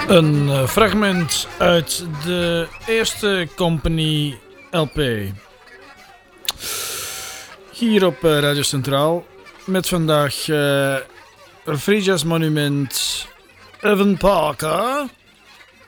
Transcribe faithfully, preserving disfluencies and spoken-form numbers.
Een uh, fragment uit de eerste Company L P. Hier op uh, Radio Centraal. Met vandaag uh, Free Jazz Monument Evan Parker.